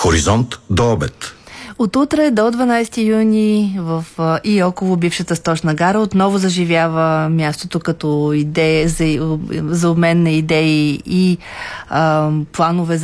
Хоризонт до обед. От утре до 12 юни и около бившата Сточна гара отново заживява мястото като идея за обмен на идеи и планове за